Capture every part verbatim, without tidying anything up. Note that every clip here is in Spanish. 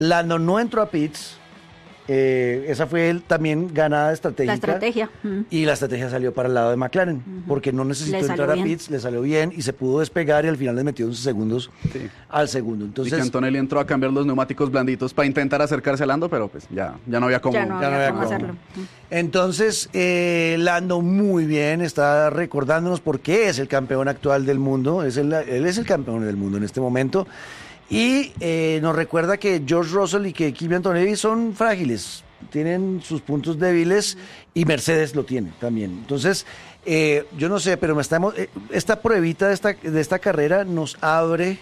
Lando no entró a pits. Eh, esa fue el, también ganada estratégica. La estrategia. Uh-huh. Y la estrategia salió para el lado de McLaren, uh-huh. porque no necesitó entrar a pits, le salió bien y se pudo despegar y al final le metió once segundos sí. al segundo. Entonces, y que Antonelli entró a cambiar los neumáticos blanditos para intentar acercarse a Lando, pero pues ya, ya no había cómo, ya no había, ya no había cómo, cómo hacerlo. Entonces, eh, Lando muy bien, está recordándonos por qué es el campeón actual del mundo, es el, él es el campeón del mundo en este momento. Y eh, nos recuerda que George Russell y que Kimi Antonelli son frágiles, tienen sus puntos débiles y Mercedes lo tiene también. Entonces, eh, yo no sé, pero me estamos, eh, esta pruebita de esta, de esta carrera nos abre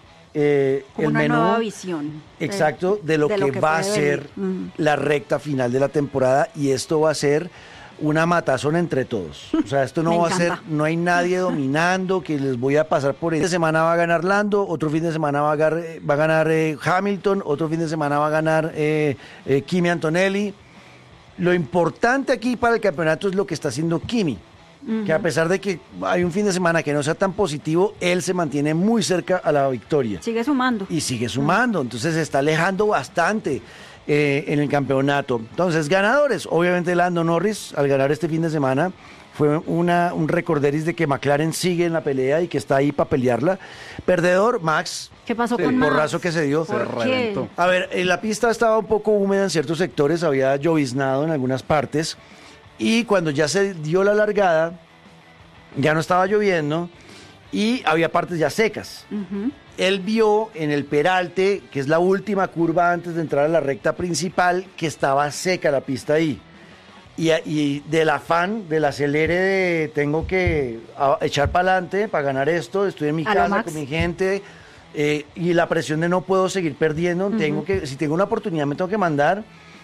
eh, el una menú. Nueva visión. Exacto, de lo, de que, lo que va a ser mm. la recta final de la temporada y esto va a ser una matazón entre todos. O sea, esto no va a ser, no hay nadie dominando, que les voy a pasar por el fin de semana va a ganar Lando, otro fin de semana va a ganar, va a ganar eh, Hamilton, otro fin de semana va a ganar eh, eh, Kimi Antonelli. Lo importante aquí para el campeonato es lo que está haciendo Kimi, uh-huh. que a pesar de que hay un fin de semana que no sea tan positivo, él se mantiene muy cerca a la victoria. Sigue sumando. Y sigue sumando, uh-huh. entonces se está alejando bastante. Eh, en el campeonato. Entonces, ganadores, obviamente Lando Norris al ganar este fin de semana fue una, un recorderis de que McLaren sigue en la pelea y que está ahí para pelearla. Perdedor, Max. ¿Qué pasó sí, con el Max? El porrazo que se dio. Se reventó. A ver, eh, la pista estaba un poco húmeda en ciertos sectores, había lloviznado en algunas partes y cuando ya se dio la largada, ya no estaba lloviendo y había partes ya secas. Uh-huh. Él vio en el peralte, que es la última curva antes de entrar a la recta principal, que estaba seca la pista ahí. Y, y del afán, del acelere de tengo que a, echar para adelante para ganar esto, estoy en mi a casa con mi gente, eh, y la presión de no puedo seguir perdiendo, uh-huh. tengo que, si tengo una oportunidad me tengo que mandar.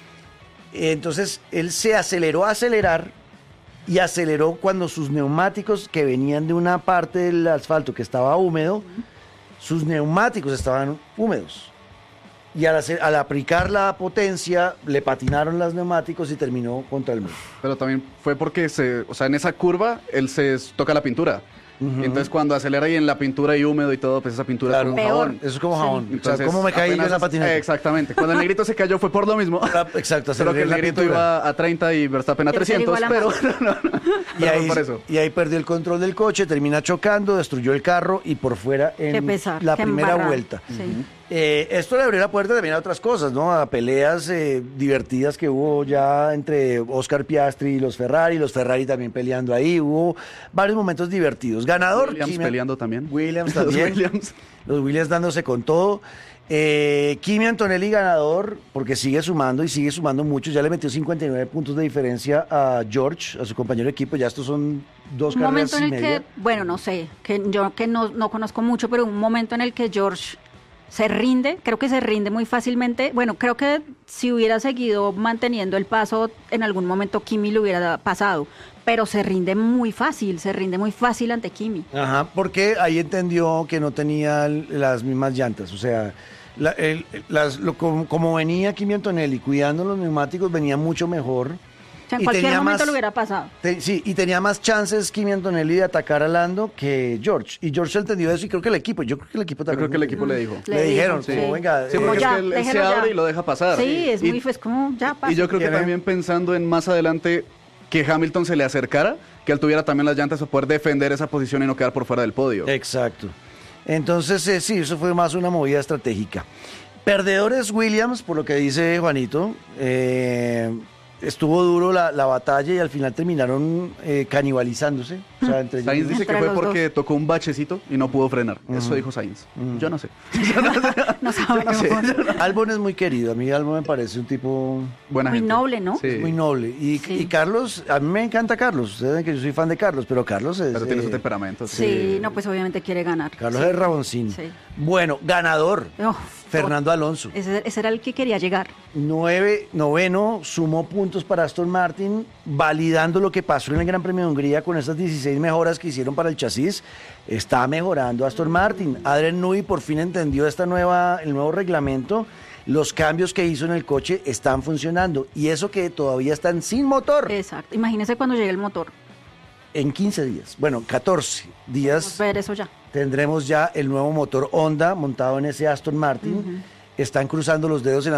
Eh, entonces él se aceleró a acelerar y aceleró cuando sus neumáticos que venían de una parte del asfalto que estaba húmedo, uh-huh. sus neumáticos estaban húmedos y al, hacer, al aplicar la potencia le patinaron los neumáticos y terminó contra el muro. Pero también fue porque se, o sea, en esa curva él se toca la pintura. Uh-huh. Y entonces cuando acelera y en la pintura y húmedo y todo, pues esa pintura claro, es como jabón. Eso es como jabón. Sí. Entonces, o sea, ¿cómo me caí yo en la patineta? Eh, exactamente. Cuando el negrito se cayó fue por lo mismo. Exacto. Solo que el negrito iba a treinta y Verstappen a trescientos, pero no, no, no. Y, ahí, por eso. y ahí perdió el control del coche, termina chocando, destruyó el carro y por fuera en pesar, la primera embarrada. vuelta. Sí. Uh-huh. Eh, esto le abrió la puerta también a otras cosas, ¿no? A peleas eh, divertidas que hubo ya entre Oscar Piastri y los Ferrari, los Ferrari también peleando ahí, hubo varios momentos divertidos. Ganador. Williams Kimi, peleando también. Williams también. Los Williams. Los Williams dándose con todo. Eh, Kimi Antonelli ganador, porque sigue sumando y sigue sumando mucho. Ya le metió cincuenta y nueve puntos de diferencia a George, a su compañero de equipo. Ya estos son dos un carreras momento en y el media. que, bueno, no sé, que yo que no, no conozco mucho, pero un momento en el que George se rinde, creo que se rinde muy fácilmente. Bueno, creo que si hubiera seguido manteniendo el paso, en algún momento Kimi lo hubiera pasado, pero se rinde muy fácil, se rinde muy fácil ante Kimi. Ajá, porque ahí entendió que no tenía las mismas llantas, o sea, la, el, las, lo, como, como venía Kimi Antonelli cuidando los neumáticos, venía mucho mejor. O sea, en cualquier momento más, lo hubiera pasado. Te, sí, y tenía más chances Kimi Antonelli de atacar a Lando que George. Y George entendió eso y creo que el equipo, yo creo que el equipo también. Yo creo que el equipo le dijo. Le, le dijeron, sí. como venga. Sí, porque ya, es que él, él se abre ya. y lo deja pasar. Sí, es y, muy, pues como ya pasa. Y yo creo que también pensando en más adelante que Hamilton se le acercara, que él tuviera también las llantas para poder defender esa posición y no quedar por fuera del podio. Exacto. Entonces, eh, sí, eso fue más una movida estratégica. Perdedores Williams, por lo que dice Juanito, eh, estuvo duro la, la batalla y al final terminaron eh, canibalizándose. O sea, entre Sainz dice entre que fue porque dos. tocó un bachecito y no pudo frenar. Uh-huh. Eso dijo Sainz. Uh-huh. Yo no sé. No sabemos. No sé. Albon es muy querido. A mí Albon me parece un tipo... Buena muy gente. noble, ¿no? Sí. Muy noble. Y, sí. y Carlos, a mí me encanta Carlos. Ustedes saben que yo soy fan de Carlos, pero Carlos es... Pero tiene eh, su temperamento. Sí, sí, no, pues obviamente quiere ganar. Carlos sí. es Raboncín. Sí. Bueno, ganador. Oh, Fernando Alonso. Ese, ese era el que quería llegar. Nueve, noveno, sumó puntos para Aston Martin, validando lo que pasó en el Gran Premio de Hungría con estas dieciséis mejoras que hicieron para el chasis. Está mejorando Aston Martin. Adrian Newey por fin entendió esta nueva, el nuevo reglamento. Los cambios que hizo en el coche están funcionando. Y eso que todavía están sin motor. Exacto. Imagínese cuando llegue el motor. En quince días, bueno, catorce días. Vamos a ver eso ya. Tendremos ya el nuevo motor Honda montado en ese Aston Martin. Uh-huh. Están cruzando los dedos en